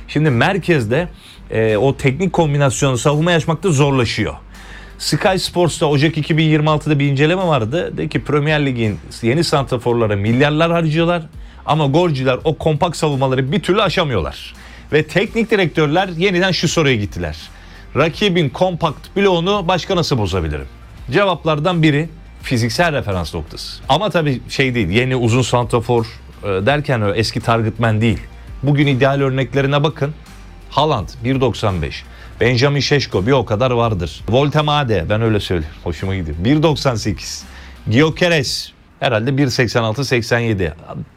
Şimdi merkezde o teknik kombinasyonu savunma açmakta zorlaşıyor. Sky Sports'ta Ocak 2026'da bir inceleme vardı. Dedi ki Premier Lig'in yeni santraforlara milyarlar harcıyorlar ama golcüler o kompakt savunmaları bir türlü aşamıyorlar. Ve teknik direktörler yeniden şu soruya gittiler. Rakibin kompakt bloğunu başka nasıl bozabilirim? Cevaplardan biri fiziksel referans noktası. Ama tabii değil, yeni uzun santrafor derken eski targetman değil. Bugün ideal örneklerine bakın. Haaland 1.95. Benjamin Šeško bir o kadar vardır. Voltemade, ben öyle söyleyeyim, hoşuma gidiyor, 1.98. Gyökeres herhalde 1.86-87.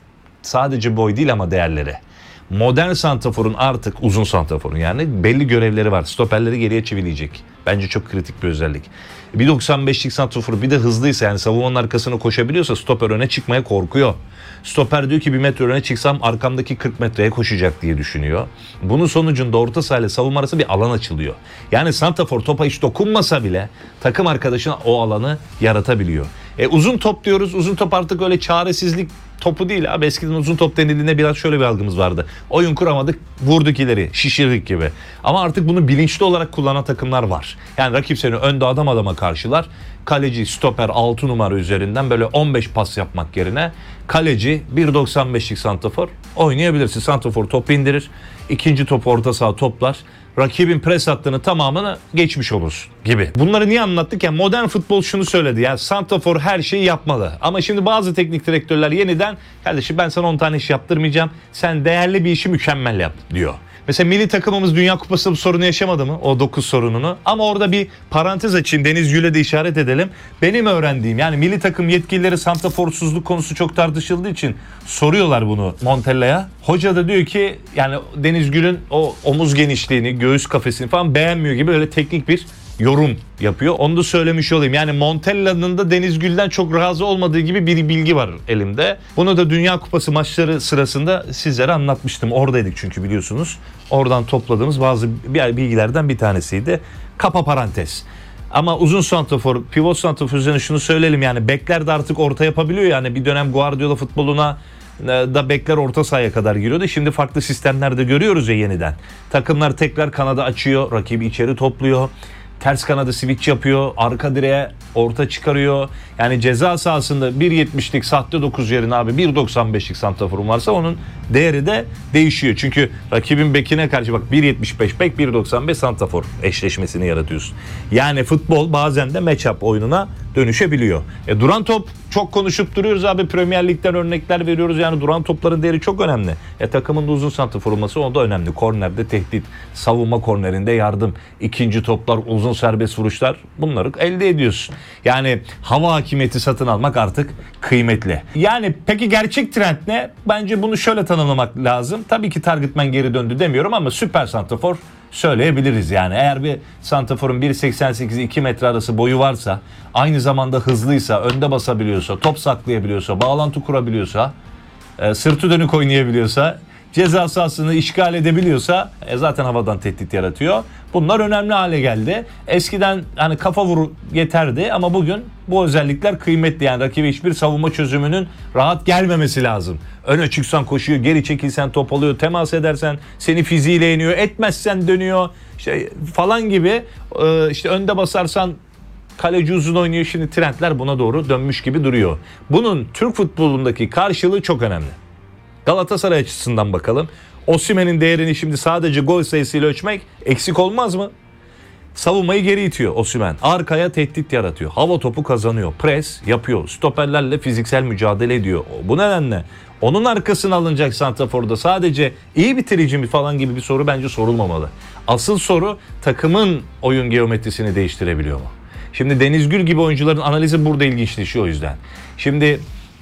Sadece boy değil ama değerleri. Modern santraforun, artık uzun santraforun yani belli görevleri var. Stoperleri geriye çivileyecek. Bence çok kritik bir özellik. 1.95'lik santrafor bir de hızlıysa, yani savunmanın arkasına koşabiliyorsa stoper öne çıkmaya korkuyor. Stoper diyor ki 1 metre öne çıksam arkamdaki 40 metreye koşacak diye düşünüyor. Bunun sonucunda orta sahayla savunma arası bir alan açılıyor. Yani santrafor topa hiç dokunmasa bile takım arkadaşına o alanı yaratabiliyor. Uzun top diyoruz. Uzun top artık öyle çaresizlik topu değil abi. Eskiden uzun top denildiğinde biraz şöyle bir algımız vardı. Oyun kuramadık, vurduk ileri, şişirdik gibi. Ama artık bunu bilinçli olarak kullanan takımlar var. Yani rakip seni önde adam adama karşılar. Kaleci, stoper 6 numara üzerinden böyle 15 pas yapmak yerine kaleci 1.95'lik santrafor oynayabilirsin. Santrafor topu indirir. İkinci topu orta saha toplar. Rakibin pres hattını tamamını geçmiş olursun gibi. Bunları niye anlattık? Yani modern futbol şunu söyledi. Yani santrafor her şeyi yapmalı. Ama şimdi bazı teknik direktörler yeniden kardeşim ben sana 10 tane iş yaptırmayacağım. Sen değerli bir işi mükemmel yap diyor. Mesela milli takımımız Dünya Kupası'nda bu sorunu yaşamadı mı? O 9 sorununu. Ama orada bir parantez açayım. Deniz Gül'e de işaret edelim. Benim öğrendiğim, yani milli takım yetkilileri santraforsuzluk konusu çok tartışıldığı için soruyorlar bunu Montella'ya. Hoca da diyor ki yani Deniz Gül'ün o omuz genişliğini, göğüs kafesini falan beğenmiyor gibi öyle teknik bir yorum yapıyor. Onu da söylemiş olayım. Yani Montella'nın da Deniz Gül'den çok razı olmadığı gibi bir bilgi var elimde. Bunu da Dünya Kupası maçları sırasında sizlere anlatmıştım. Oradaydık çünkü biliyorsunuz. Oradan topladığımız bazı bilgilerden bir tanesiydi. Kapa parantez. Ama uzun santrafor, pivot santrafor üzerine şunu söyleyelim, yani bekler de artık orta yapabiliyor. Yani bir dönem Guardiola futboluna da bekler orta sahaya kadar giriyordu. Şimdi farklı sistemlerde görüyoruz ya yeniden. Takımlar tekrar kanada açıyor, rakibi içeri topluyor. Ters kanadı switch yapıyor, arka direğe orta çıkarıyor. Yani ceza sahasında 1.70'lik sahte 9 yerine abi 1.95'lik santraforun varsa onun değeri de değişiyor. Çünkü rakibin bekine karşı bak 1.75 bek 1.95 santrafor eşleşmesini yaratıyorsun. Yani futbol bazen de match-up oyununa dönüşebiliyor. Duran top çok konuşup duruyoruz abi, Premier Lig'den örnekler veriyoruz. Yani duran topların değeri çok önemli. Takımın da uzun santrafor olması o da önemli. Kornerde tehdit, savunma kornerinde yardım, ikinci toplar, uzun serbest vuruşlar, bunları elde ediyorsun. Yani hava hakimiyeti satın almak artık kıymetli. Yani peki gerçek trend ne? Bence bunu şöyle tanımlamak lazım. Tabii ki targetman geri döndü demiyorum ama süper santrafor söyleyebiliriz yani. Eğer bir santraforun 1.88-2 metre arası boyu varsa, aynı zamanda hızlıysa, önde basabiliyorsa, top saklayabiliyorsa, bağlantı kurabiliyorsa, sırtı dönük oynayabiliyorsa, ceza sahasını işgal edebiliyorsa zaten havadan tehdit yaratıyor. Bunlar önemli hale geldi. Eskiden hani kafa vur yeterdi ama bugün bu özellikler kıymetli. Yani rakibe hiçbir savunma çözümünün rahat gelmemesi lazım. Öne çıksan koşuyor, geri çekilsen top alıyor, temas edersen seni fiziğiyle yeniyor, etmezsen dönüyor falan gibi. İşte önde basarsan kaleci uzun oynuyor. Şimdi trendler buna doğru dönmüş gibi duruyor. Bunun Türk futbolundaki karşılığı çok önemli. Galatasaray açısından bakalım. Osimhen'in değerini şimdi sadece gol sayısıyla ölçmek eksik olmaz mı? Savunmayı geri itiyor Osimhen. Arkaya tehdit yaratıyor. Hava topu kazanıyor. Pres yapıyor. Stoperlerle fiziksel mücadele ediyor. Bu nedenle onun arkasına alınacak santraforda sadece iyi bitirici mi falan gibi bir soru bence sorulmamalı. Asıl soru takımın oyun geometrisini değiştirebiliyor mu? Şimdi Deniz Gül gibi oyuncuların analizi burada ilginçleşiyor o yüzden. Şimdi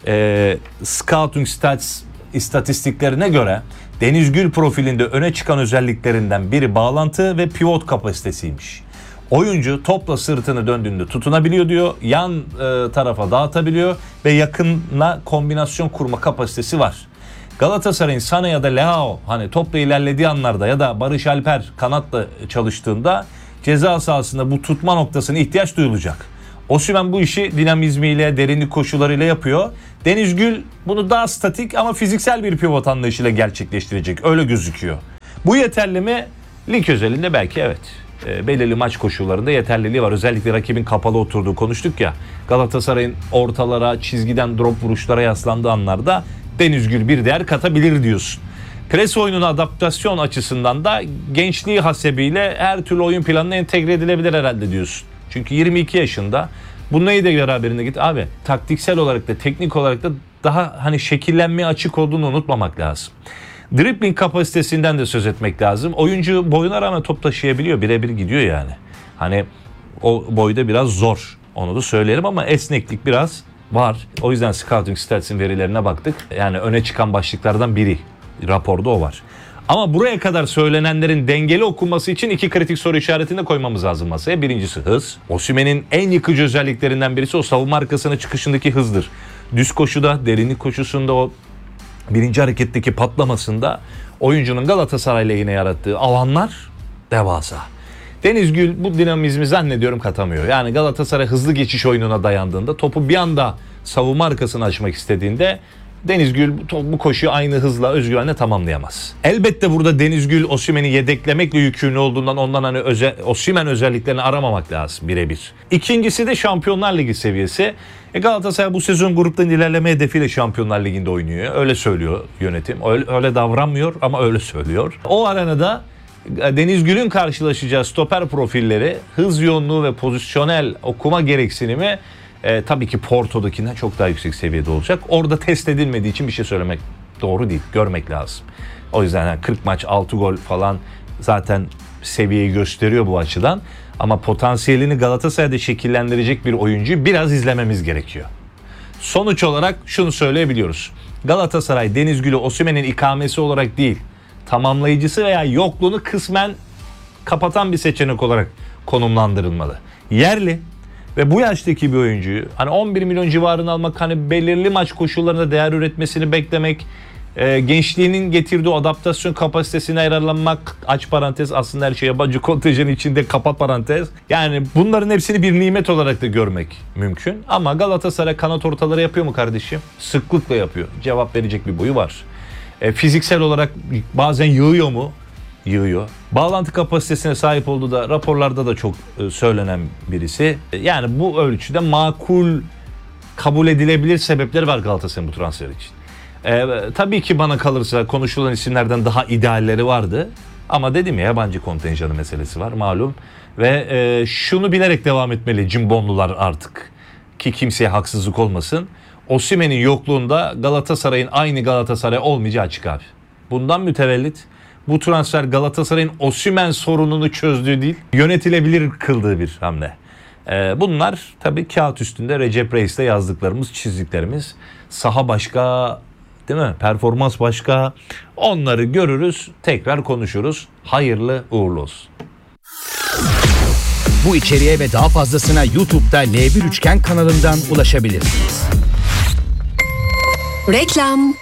Scouting Stats istatistiklerine göre Deniz Gül profilinde öne çıkan özelliklerinden biri bağlantı ve pivot kapasitesiymiş. Oyuncu topla sırtını döndüğünde tutunabiliyor diyor, yan tarafa dağıtabiliyor ve yakınla kombinasyon kurma kapasitesi var. Galatasaray'ın Sané ya da Leao hani topla ilerlediği anlarda ya da Barış Alper kanatla çalıştığında ceza sahasında bu tutma noktasına ihtiyaç duyulacak. Osimhen bu işi dinamizmiyle, derinlik koşularıyla yapıyor. Deniz Gül bunu daha statik ama fiziksel bir pivot anlayışıyla gerçekleştirecek. Öyle gözüküyor. Bu yeterli mi? Lig özelinde belki evet. Belirli maç koşullarında yeterliliği var. Özellikle rakibin kapalı oturduğu konuştuk ya. Galatasaray'ın ortalara, çizgiden drop vuruşlara yaslandığı anlarda Denizgül bir değer katabilir diyorsun. Pres oyununa adaptasyon açısından da gençliği hasebiyle her türlü oyun planına entegre edilebilir herhalde diyorsun. Çünkü 22 yaşında. Bu neyi de beraberinde git abi. Taktiksel olarak da teknik olarak da daha hani şekillenmeye açık olduğunu unutmamak lazım. Dribbling kapasitesinden de söz etmek lazım. Oyuncu boyuna rağmen top taşıyabiliyor. Birebir gidiyor yani. Hani o boyda biraz zor. Onu da söyleyelim ama esneklik biraz var. O yüzden Scouting Stats'in verilerine baktık. Yani öne çıkan başlıklardan biri. Raporda o var. Ama buraya kadar söylenenlerin dengeli okunması için 2 kritik soru işaretini de koymamız lazım masaya. Birincisi hız. Osimhen'in en yıkıcı özelliklerinden birisi o savunma arkasına çıkışındaki hızdır. Düz koşuda, derinlik koşusunda o birinci hareketteki patlamasında oyuncunun Galatasaray lehine yarattığı alanlar devasa. Denizgül bu dinamizmi zannediyorum katamıyor. Yani Galatasaray hızlı geçiş oyununa dayandığında, topu bir anda savunma arkasını açmak istediğinde Denizgül bu koşuyu aynı hızla, özgüvenle tamamlayamaz. Elbette burada Denizgül Osimhen'i yedeklemekle yükümlü olduğundan ondan hani Osimhen özelliklerini aramamak lazım birebir. İkincisi de Şampiyonlar Ligi seviyesi. Galatasaray bu sezon gruptan ilerleme hedefiyle Şampiyonlar Ligi'nde oynuyor. Öyle söylüyor yönetim. Öyle davranmıyor ama öyle söylüyor. O arenada Denizgül'ün karşılaşacağı stoper profilleri, hız yoğunluğu ve pozisyonel okuma gereksinimi tabii ki Porto'dakinden çok daha yüksek seviyede olacak. Orada test edilmediği için bir şey söylemek doğru değil. Görmek lazım. O yüzden yani 40 maç 6 gol falan zaten seviyeyi gösteriyor bu açıdan. Ama potansiyelini Galatasaray'da şekillendirecek bir oyuncuyu biraz izlememiz gerekiyor. Sonuç olarak şunu söyleyebiliyoruz. Galatasaray Denizgül'ü Osimhen'in ikamesi olarak değil, tamamlayıcısı veya yokluğunu kısmen kapatan bir seçenek olarak konumlandırılmalı. Yerli ve bu yaştaki bir oyuncuyu hani 11 milyon civarını almak, hani belirli maç koşullarında değer üretmesini beklemek, gençliğinin getirdiği adaptasyon kapasitesine yararlanmak, aç parantez, aslında her şey yabancı kontenjanın içinde kapat parantez. Yani bunların hepsini bir nimet olarak da görmek mümkün. Ama Galatasaray kanat ortaları yapıyor mu kardeşim? Sıklıkla yapıyor. Cevap verecek bir boyu var. Fiziksel olarak bazen yığıyor mu? Yığıyor. Bağlantı kapasitesine sahip olduğu da raporlarda da çok söylenen birisi. Yani bu ölçüde makul, kabul edilebilir sebepleri var Galatasaray'ın bu transfer için. Tabii ki bana kalırsa konuşulan isimlerden daha idealleri vardı. Ama dedim ya, yabancı kontenjanı meselesi var malum. Ve şunu bilerek devam etmeli cimbomlular artık. Ki kimseye haksızlık olmasın. Osimhen'in yokluğunda Galatasaray'ın aynı Galatasaray olmayacağı açık abi. Bundan mütevellit bu transfer Galatasaray'ın Osimhen sorununu çözdüğü değil, yönetilebilir kıldığı bir hamle. Bunlar tabii kağıt üstünde Recep Reis'te yazdıklarımız, çizdiklerimiz. Saha başka, değil mi? Performans başka. Onları görürüz, tekrar konuşuruz. Hayırlı uğurlu olsun. Bu içeriğe ve daha fazlasına YouTube'da L1 Üçgen kanalından ulaşabilirsiniz. Reklam.